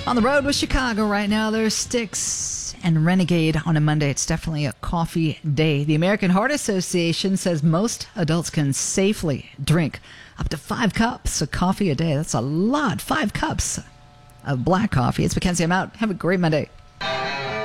On the road with Chicago right now, there's Styx and Renegade on a Monday. It's definitely a coffee day. The American Heart Association says most adults can safely drink up to 5 cups of coffee a day. That's a lot. 5 cups of black coffee. It's Mackenzie. I'm out. Have a great Monday.